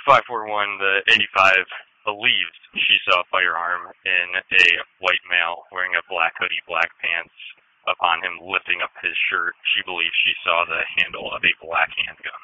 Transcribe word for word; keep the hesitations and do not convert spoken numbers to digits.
five four one, the eighty-five, believes she saw a firearm in a white male wearing a black hoodie, black pants. Upon him lifting up his shirt, she believes she saw the handle of a black handgun.